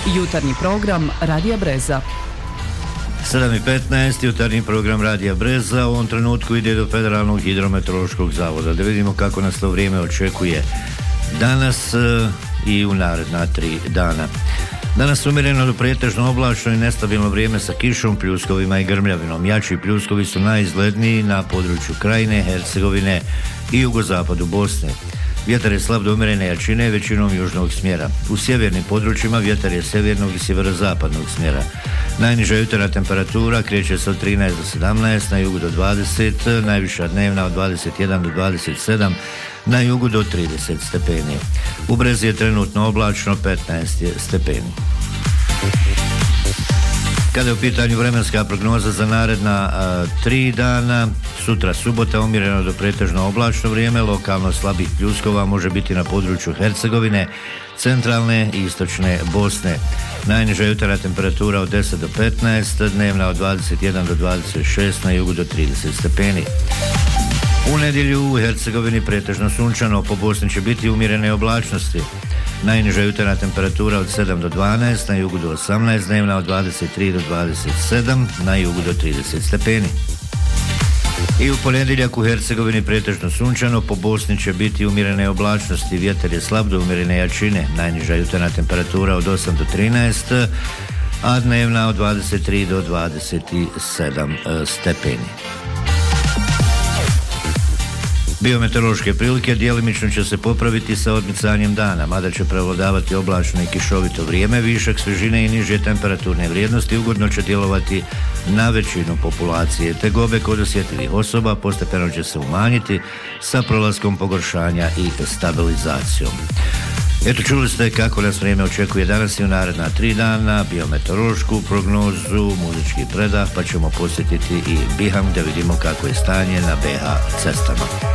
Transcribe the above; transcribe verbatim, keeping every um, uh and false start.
Jutarnji program Radija Breza. sedam i petnaest, jutarnji program Radija Breza u ovom trenutku ide do Federalnog hidrometeorološkog zavoda. Da vidimo kako nas to vrijeme očekuje danas e, i u naredna tri dana. Danas umjereno do pretežno oblačno i nestabilno vrijeme sa kišom, pljuskovima i grmljavinom. Jači pljuskovi su najizgledniji na području Krajine, Hercegovine i jugozapadu Bosne. Vjetar je slab do umjerene jačine, većinom južnog smjera. U sjevernim područjima vjetar je sjevernog i sjeverozapadnog smjera. Najniža jutarnja temperatura kreće se od trinaest do sedamnaest, na jugu do dvadeset, najviša dnevna od dvadeset jedan do dvadeset sedam, na jugu do trideset stepeni. U Brezi je trenutno oblačno, petnaest stepeni. Kada je u pitanju vremenska prognoza za naredna a, tri dana, sutra subota umjereno do pretežno oblačno vrijeme, lokalno slabih pljuskova može biti na području Hercegovine, centralne i istočne Bosne. Najniža jutarnja temperatura od deset do petnaest, dnevna od dvadeset jedan do dvadeset šest, na jugu do trideset stepeni. U nedjelju u Hercegovini pretežno sunčano, po Bosni će biti umjerene oblačnosti. Najniža jutarnja temperatura od sedam do dvanaest, na jugu do osamnaest, dnevna od dvadeset tri do dvadeset sedam, na jugu do trideset stepeni. I u ponedjeljak u Hercegovini pretežno sunčano, po Bosni će biti umjerene oblačnosti, vjetar je slab do umjerene jačine, najniža jutarnja temperatura od osam do trinaest, a dnevna od dvadeset tri do dvadeset sedam stepeni. Biometeorološke prilike djelimično će se popraviti sa odmicanjem dana, mada će prevladavati oblačno i kišovito vrijeme, višak svježine i niže temperaturne vrijednosti ugodno će djelovati na većinu populacije. Tegobe kod osjetljivih osoba postepeno će se umanjiti sa prolaskom pogoršanja i stabilizacijom. Eto, čuli ste kako nas vrijeme očekuje danas i u naredna tri dana, biometeorološku prognozu, muzički predah, pa ćemo posjetiti i Biham da vidimo kako je stanje na B H cestama.